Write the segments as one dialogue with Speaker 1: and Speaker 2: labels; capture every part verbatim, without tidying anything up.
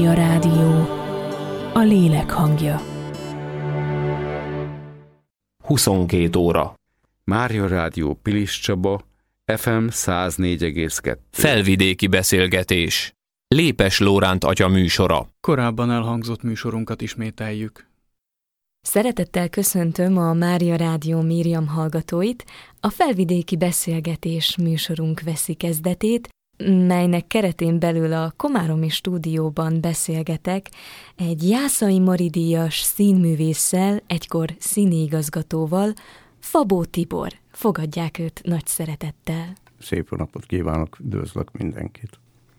Speaker 1: A rádió, a lélek hangja.
Speaker 2: huszonkét óra.
Speaker 3: Mária Rádió Pilis Csaba, ef em száz négy egész kettő.
Speaker 2: Felvidéki beszélgetés. Lépes Lóránt atya műsora.
Speaker 4: Korábban elhangzott műsorunkat ismételjük.
Speaker 5: Szeretettel köszöntöm a Mária Rádió Miriam hallgatóit. A Felvidéki beszélgetés műsorunk veszi kezdetét, melynek keretén belül a Komáromi stúdióban beszélgetek egy Jászai Mari díjas színművésszel, egykor színiigazgatóval, Fabó Tibor. Fogadják őt nagy szeretettel.
Speaker 6: Szép jó napot kívánok, üdvözlök mindenkit.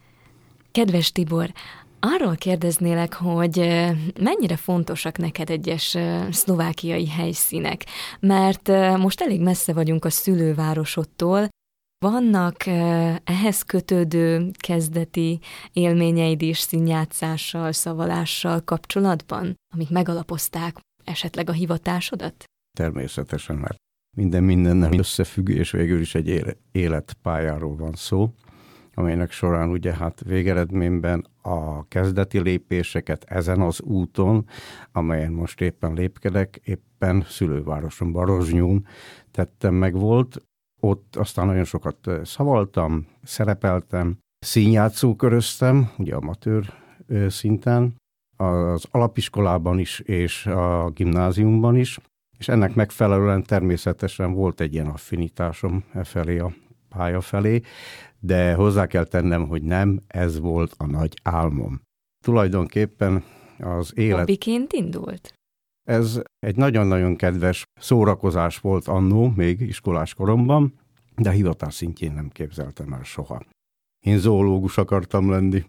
Speaker 5: Kedves Tibor, arról kérdeznélek, hogy mennyire fontosak neked egyes szlovákiai helyszínek, mert most elég messze vagyunk a szülővárosodtól. Vannak ehhez kötődő kezdeti élményeid is színjátszással, szavalással kapcsolatban, amik megalapozták esetleg a hivatásodat?
Speaker 6: Természetesen, mert minden mindennel összefügg, és végül is egy életpályáról van szó, amelynek során ugye hát végeredményben a kezdeti lépéseket ezen az úton, amelyen most éppen lépkedek, éppen szülővárosomban, Rozsnyón tettem meg volt. Ott aztán nagyon sokat szavaltam, szerepeltem, színjátszóköröztem, ugye amatőr szinten, az alapiskolában is és a gimnáziumban is, és ennek megfelelően természetesen volt egy ilyen affinitásom e felé, a pálya felé, de hozzá kell tennem, hogy nem ez volt a nagy álmom. Tulajdonképpen az élet...
Speaker 5: Hobbiként indult?
Speaker 6: Ez egy nagyon-nagyon kedves szórakozás volt annó, még iskolás koromban, de a hivatás szintjén nem képzeltem el soha. Én zoológus akartam lenni.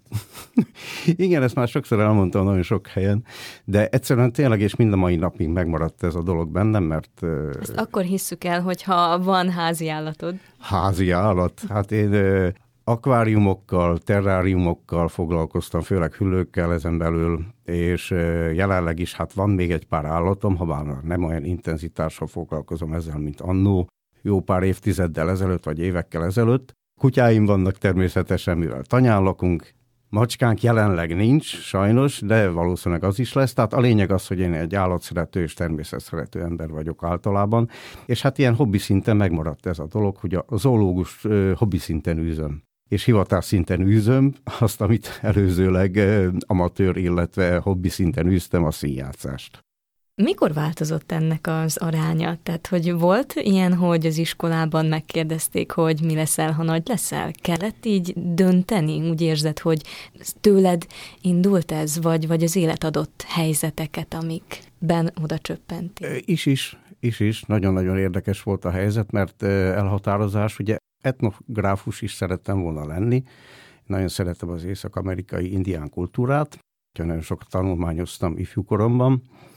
Speaker 6: Igen, ezt már sokszor elmondtam nagyon sok helyen, de egyszerűen tényleg, és mind a mai napig megmaradt ez a dolog bennem, mert...
Speaker 5: Ezt akkor hisszük el, hogyha van házi állatod.
Speaker 6: Házi állat? Hát én akváriumokkal, terráriumokkal foglalkoztam, főleg hüllőkkel ezen belül, és jelenleg is hát van még egy pár állatom, ha bár nem olyan intenzitással foglalkozom ezzel, mint annó, jó pár évtizeddel ezelőtt, vagy évekkel ezelőtt. Kutyáim vannak természetesen, mivel tanyán lakunk, macskánk jelenleg nincs, sajnos, de valószínűleg az is lesz. Tehát a lényeg az, hogy én egy állatszerető és természetszerető ember vagyok általában, és hát ilyen hobbi szinten megmaradt ez a dolog, hogy a zoológus hobbi szinten űzöm. És hivatás szinten űzöm azt, amit előzőleg amatőr, illetve hobbi szinten űztem, a színjátszást.
Speaker 5: Mikor változott ennek az aránya? Tehát, hogy volt ilyen, hogy az iskolában megkérdezték, hogy mi leszel, ha nagy leszel? Kellett így dönteni? Úgy érzed, hogy tőled indult ez, vagy, vagy az élet adott helyzeteket, amikben oda csöppentél?
Speaker 6: Is is, is is. Nagyon-nagyon érdekes volt a helyzet, mert elhatározás, ugye etnográfus is szerettem volna lenni. Nagyon szeretem az észak-amerikai indián kultúrát, nagyon sokat tanulmányoztam ifjúkoromban,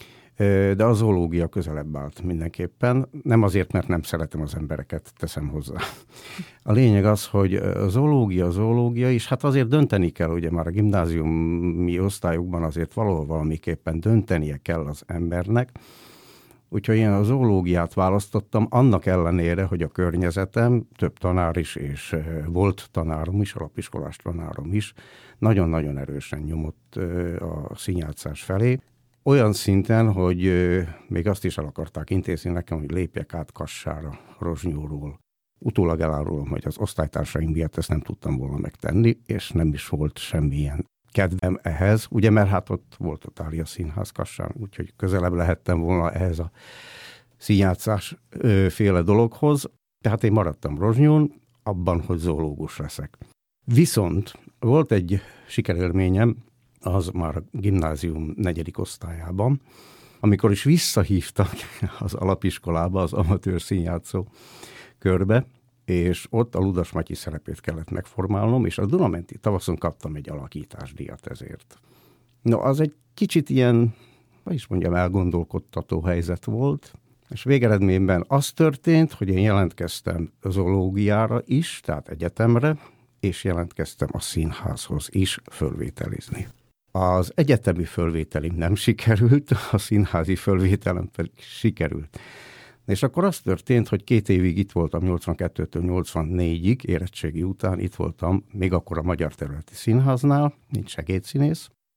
Speaker 6: de a zoológia közelebb állt mindenképpen. Nem azért, mert nem szeretem az embereket, teszem hozzá. A lényeg az, hogy a zoológia, a zoológia is, hát azért dönteni kell, ugye már a gimnáziumi osztályokban azért valahol valamiképpen döntenie kell az embernek. Úgyhogy én a zoológiát választottam, annak ellenére, hogy a környezetem, több tanár is, és volt tanárom is, alapiskolás tanárom is, nagyon-nagyon erősen nyomott a színjátszás felé. Olyan szinten, hogy még azt is el akarták intézni nekem, hogy lépjek át Kassára, Rozsnyóról. Utólag elárulom, hogy az osztálytársaim miatt ezt nem tudtam volna megtenni, és nem is volt semmilyen kedvem ehhez, ugye, mert hát ott volt a Thália Színház Kassán, úgyhogy közelebb lehettem volna ehhez a színjátszás féle dologhoz. Tehát én maradtam Rozsnyón, abban, hogy zoológus leszek. Viszont volt egy sikerélményem, az már a gimnázium negyedik osztályában, amikor is visszahívtak az alapiskolába, az amatőr színjátszó körbe, és ott a Ludas Matyi szerepét kellett megformálnom, és a Dunamenti tavaszon kaptam egy alakításdíjat ezért. No, az egy kicsit ilyen, hogy is mondjam, elgondolkodtató helyzet volt, és végeredményben az történt, hogy én jelentkeztem a zoológiára is, tehát egyetemre, és jelentkeztem a színházhoz is fölvételizni. Az egyetemi fölvételim nem sikerült, a színházi fölvételem pedig sikerült. És akkor az történt, hogy két évig itt voltam, nyolcvankettőtől nyolcvannégyig, érettségi után itt voltam, még akkor a Magyar Területi Színháznál, mint segédszínész,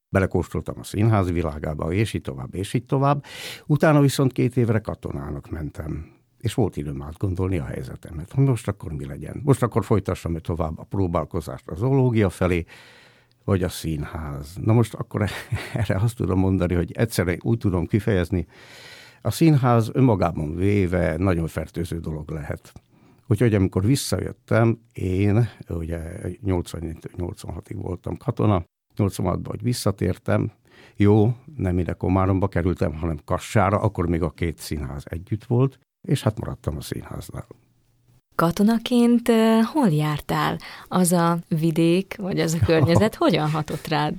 Speaker 6: belekóstoltam a színház világába, és így tovább, és így tovább. Utána viszont két évre katonának mentem, és volt időm átgondolni a helyzetemet, hogy most akkor mi legyen. Most akkor folytassam tovább a próbálkozást a zoológia felé, vagy a színház. Na most akkor erre azt tudom mondani, hogy egyszerre úgy tudom kifejezni, a színház önmagában véve nagyon fertőző dolog lehet. Úgyhogy amikor visszajöttem, én ugye nyolcvanhatig voltam katona, nyolcvanhatban, hogy visszatértem, jó, nem ide Komáromba kerültem, hanem Kassára, akkor még a két színház együtt volt, és hát maradtam a színháznál.
Speaker 5: Katonaként hol jártál? Az a vidék, vagy az a környezet hogyan hatott rád?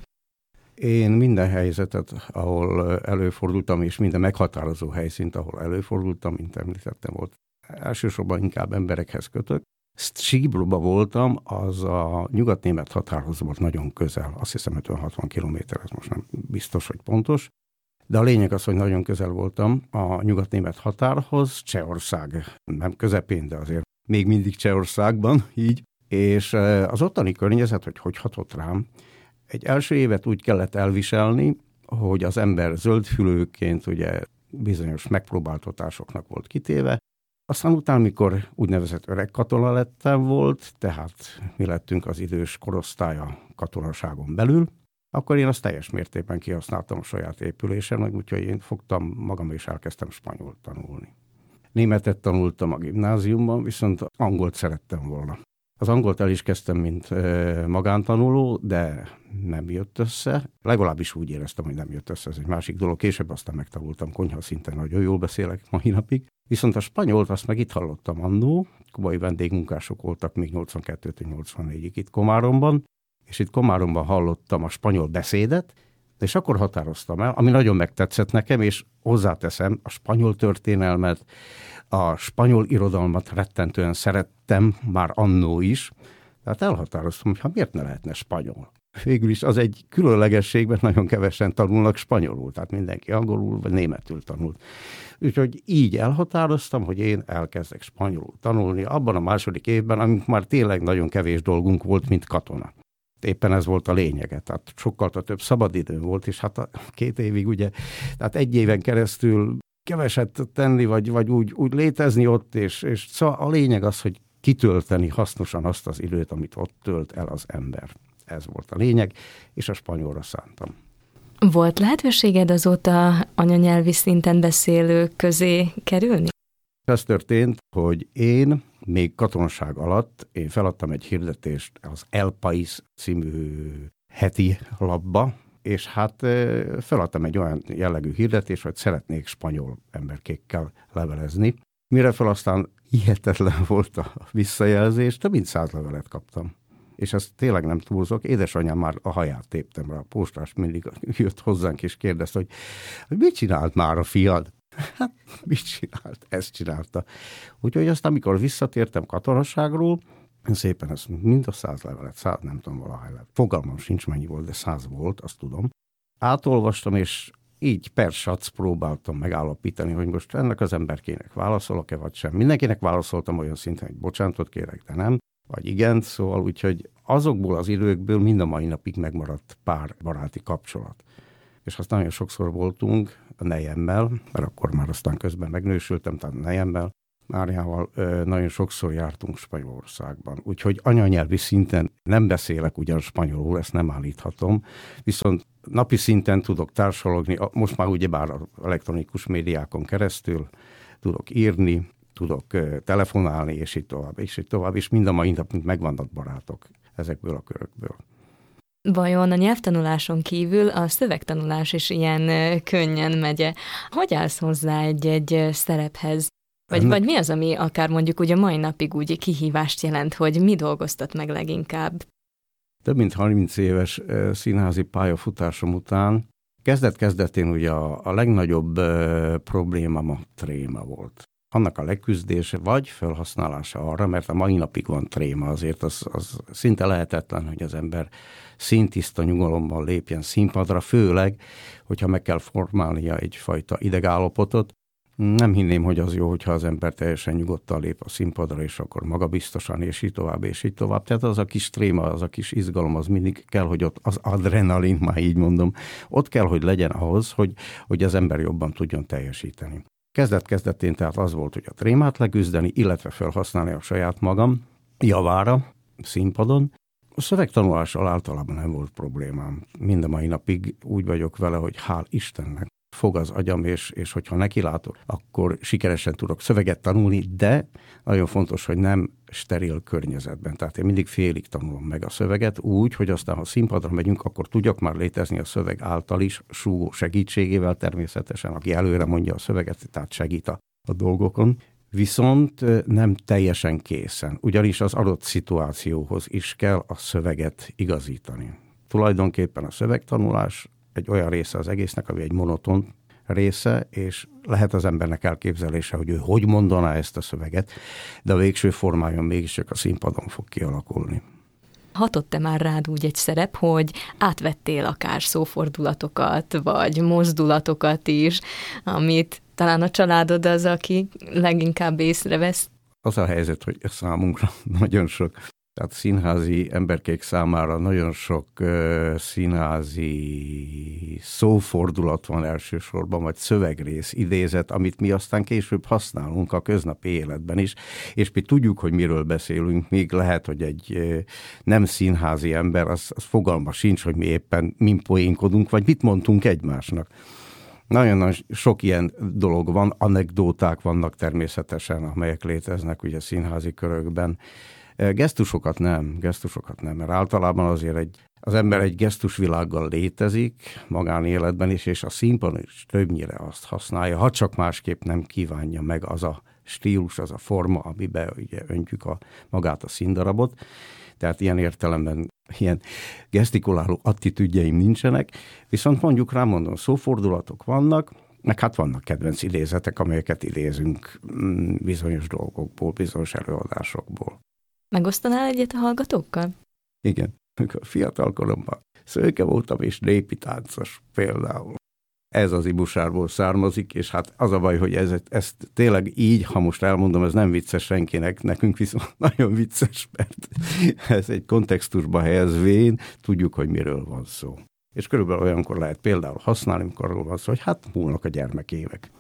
Speaker 6: Én minden helyzetet, ahol előfordultam, és minden meghatározó helyszínt, ahol előfordultam, mint említettem, volt. Elsősorban inkább emberekhez kötök. Síbruba voltam, az a nyugat-német határhoz volt nagyon közel, azt hiszem ötven-hatvan kilométer, ez most nem biztos, hogy pontos. De a lényeg az, hogy nagyon közel voltam a nyugat-német határhoz, Csehország nem közepén, de azért még mindig Csehországban, így. És az ottani környezet, hogy hogy hatott rám, egy első évet úgy kellett elviselni, hogy az ember zöldfülőként ugye bizonyos megpróbáltatásoknak volt kitéve. Aztán utána, mikor úgynevezett öreg katona lettem volt, tehát mi lettünk az idős korosztálya katonaságon belül, akkor én azt teljes mértékben kihasználtam a saját épülésen, úgyhogy én fogtam magam és elkezdtem spanyolt tanulni. Németet tanultam a gimnáziumban, viszont angolt szerettem volna. Az angolt el is kezdtem, mint e, magántanuló, de nem jött össze. Legalábbis úgy éreztem, hogy nem jött össze. Ez egy másik dolog. Később aztán megtanultam konyha szinten, nagyon jól beszélek mai napig. Viszont a spanyolt azt meg itt hallottam annó. Kubai vendégmunkások voltak még nyolcvankettőtől nyolcvannégyig itt Komáromban, és itt Komáromban hallottam a spanyol beszédet, és akkor határoztam el, ami nagyon megtetszett nekem, és hozzáteszem, a spanyol történelmet, a spanyol irodalmat rettentően szerettem, már annó is, tehát elhatároztam, hogy ha miért ne lehetne spanyol. Végül is az egy különlegesség, mert nagyon kevesen tanulnak spanyolul, tehát mindenki angolul vagy németül tanult. Úgyhogy így elhatároztam, hogy én elkezdek spanyolul tanulni abban a második évben, amikor már tényleg nagyon kevés dolgunk volt, mint katona. Éppen ez volt a lényege, tehát sokkal több szabadidőm volt, és hát a két évig ugye, tehát egy éven keresztül keveset tenni, vagy, vagy úgy, úgy létezni ott, és, és szóval a lényeg az, hogy kitölteni hasznosan azt az időt, amit ott tölt el az ember. Ez volt a lényeg, és a spanyolra szántam.
Speaker 5: Volt lehetőséged azóta anyanyelvi szinten beszélők közé kerülni?
Speaker 6: Ez történt, hogy én még katonaság alatt én feladtam egy hirdetést az El País című heti lapba, és hát feladtam egy olyan jellegű hirdetést, hogy szeretnék spanyol emberkékkel levelezni. Mire fel aztán hihetetlen volt a visszajelzés, több mint száz levelet kaptam. És ezt tényleg nem túlzok, édesanyám már a haját téptem rá, a postás mindig jött hozzánk és kérdezte, hogy, hogy mit csinált már a fiad? Hát, mit csinált? Ezt csinálta. Úgyhogy aztán, amikor visszatértem katonaságról, szépen ezt mind a száz levelet, száz nem tudom valahány levelet. Fogalmam sincs, mennyi volt, de száz volt, azt tudom. Átolvastam, és így per sac próbáltam megállapítani, hogy most ennek az emberkének válaszolok-e, vagy sem. Mindenkinek válaszoltam olyan szinten, hogy bocsánatot kérek, de nem, vagy igen, szóval úgyhogy azokból az időkből mind a mai napig megmaradt pár baráti kapcsolat. És aztán nagyon sokszor voltunk a nejemmel, mert akkor már aztán közben megnősültem, tehát a nejemmel, Máriával nagyon sokszor jártunk Spanyolországban. Úgyhogy anyanyelvi szinten nem beszélek ugyan spanyolul, ezt nem állíthatom, viszont napi szinten tudok társalogni, most már ugyebár az elektronikus médiákon keresztül tudok írni, tudok telefonálni, és így tovább, és így tovább, és mind a mai napig megvannak barátok ezekből a körökből.
Speaker 5: Vajon a nyelvtanuláson kívül a szövegtanulás is ilyen könnyen megye? Hogy állsz hozzá egy-egy szerephez? Vagy, vagy mi az, ami akár mondjuk ugye mai napig úgy kihívást jelent, hogy mi dolgoztat meg leginkább?
Speaker 6: Több mint harminc éves színházi pályafutásom után kezdet-kezdetén ugye a, a legnagyobb uh, problémám a tréma volt. Annak a leküzdése vagy felhasználása arra, mert a mai napig van tréma, azért az, az szinte lehetetlen, hogy az ember színtiszta nyugalommal lépjen színpadra, főleg, hogyha meg kell formálnia egyfajta idegállapotot. Nem hinném, hogy az jó, hogyha az ember teljesen nyugodtan lép a színpadra, és akkor magabiztosan, és így tovább, és így tovább. Tehát az a kis tréma, az a kis izgalom, az mindig kell, hogy ott az adrenalin, már így mondom, ott kell, hogy legyen ahhoz, hogy, hogy az ember jobban tudjon teljesíteni. Kezdet-kezdetén tehát az volt, hogy a trémát leküzdeni, illetve felhasználni a saját magam javára színpadon. A szövegtanulással általában nem volt problémám. Mind a mai napig úgy vagyok vele, hogy hál' Istennek fog az agyam, és, és hogyha nekilátok, akkor sikeresen tudok szöveget tanulni, de nagyon fontos, hogy nem steril környezetben. Tehát én mindig félig tanulom meg a szöveget úgy, hogy aztán, ha színpadra megyünk, akkor tudjak már létezni a szöveg által is, súgó segítségével természetesen, aki előre mondja a szöveget, tehát segít a, a dolgokon. Viszont nem teljesen készen, ugyanis az adott szituációhoz is kell a szöveget igazítani. Tulajdonképpen a szövegtanulás egy olyan része az egésznek, ami egy monoton része, és lehet az embernek elképzelése, hogy ő hogy mondaná ezt a szöveget, de a végső formájon mégiscsak a színpadon fog kialakulni.
Speaker 5: Hatott-e már rád úgy egy szerep, hogy átvettél akár szófordulatokat, vagy mozdulatokat is, amit talán a családod az, aki leginkább észrevesz?
Speaker 6: Az a helyzet, hogy számunkra nagyon sok, tehát színházi emberkék számára nagyon sok uh, színházi szófordulat van elsősorban, vagy szövegrész, idézet, amit mi aztán később használunk a köznapi életben is, és mi tudjuk, hogy miről beszélünk, még lehet, hogy egy uh, nem színházi ember, az, az fogalma sincs, hogy mi éppen min poénkodunk, vagy mit mondtunk egymásnak. Nagyon sok ilyen dolog van, anekdóták vannak természetesen, amelyek léteznek ugye színházi körökben. Gesztusokat nem, gesztusokat nem, mert általában azért egy, az ember egy gesztusvilággal létezik magánéletben is, és a színpadon is többnyire azt használja, ha csak másképp nem kívánja meg az a stílus, az a forma, amiben ugye öntjük a, magát a színdarabot. Tehát ilyen értelemben ilyen gesztikuláló attitűdjeim nincsenek, viszont mondjuk rá mondom, szófordulatok vannak, meg hát vannak kedvenc idézetek, amelyeket idézünk bizonyos dolgokból, bizonyos előadásokból.
Speaker 5: Megosztanál egyet a hallgatókkal?
Speaker 6: Igen, amikor fiatal koromban szőke voltam és népi táncos például. Ez az Ibusárból származik, és hát az a baj, hogy ez, ezt tényleg így, ha most elmondom, ez nem vicces senkinek, nekünk viszont nagyon vicces, mert ez egy kontextusba helyezvén, tudjuk, hogy miről van szó. És körülbelül olyankor lehet például használni, amikor arról van szó, hogy hát múlnak a gyermekévek.